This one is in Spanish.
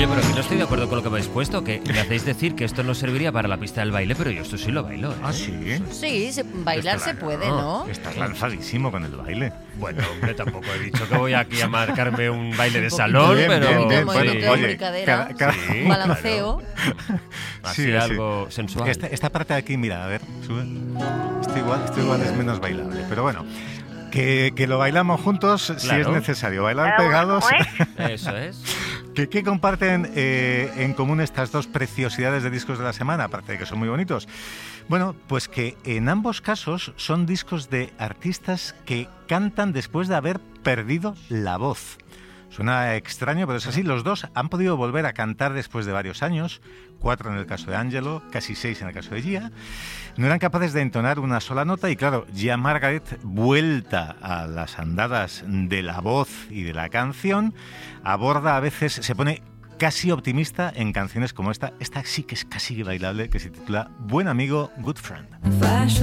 Oye, pero que no estoy de acuerdo con lo que me habéis puesto, que me hacéis decir que esto no serviría para la pista del baile, pero yo esto sí lo bailo, ¿eh? ¿Ah, sí? Sí, bailar se puede, ¿no? Estás lanzadísimo con el baile. Bueno, hombre, tampoco he dicho que voy aquí a marcarme un baile de salón, pero... bien. Bueno, Sí. de hombro y cadera, Sí, un balanceo. Así Sí, sí. algo sensual. Esta parte de aquí, mira, a ver, sube. Esto igual es menos bailable, pero bueno. Que lo bailamos juntos si es necesario. Bailar pegados. Eso es. ¿Qué comparten en común estas dos preciosidades de discos de la semana? Aparte de que son muy bonitos. Bueno, pues que en ambos casos son discos de artistas que cantan después de haber perdido la voz. Suena extraño, pero es así. Los dos han podido volver a cantar después de varios años, 4 en el caso de Angelo, casi 6 en el caso de Gia. No eran capaces de entonar una sola nota y claro, Gia Margaret, vuelta a las andadas de la voz y de la canción, aborda a veces, se pone casi optimista en canciones como esta sí que es casi bailable, que se titula Buen Amigo, Good Friend.